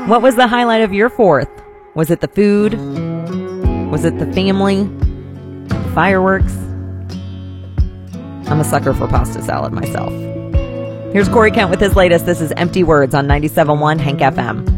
What was the highlight of your 4th? Was it the food? Was it the family? Fireworks? I'm a sucker for pasta salad myself. Here's Corey Kent with his latest. This is Empty Words on 97.1 Hank FM.